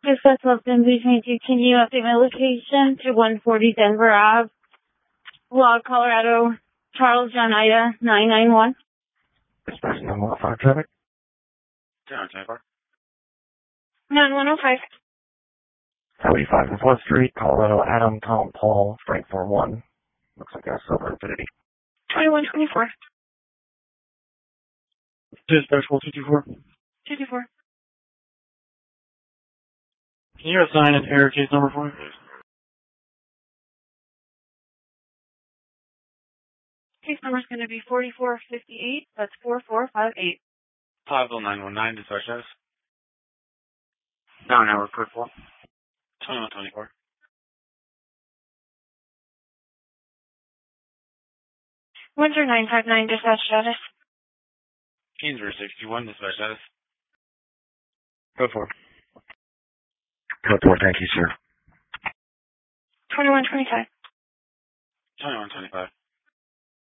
Dispatch Wilson, B22, can you update my location to 140 Denver Ave, Log, Colorado, Charles John Ida, 991? Dispatch 915 traffic. 1024. 9105. 75 Northwest Street, Colorado, Adam, Tom, Paul, Frank 41. Looks like a Silver Infinity. 2124. Dispatch 1224. 224. Can you assign an error case number for me, please? Case number is going to be 4458. That's 4458. Plaza 919, dispatch status. No, report for. 2124. Windsor 959, dispatch status. Kingsbury 61, dispatch status. Code 4. Code 4, thank you, sir. 2125. 2125.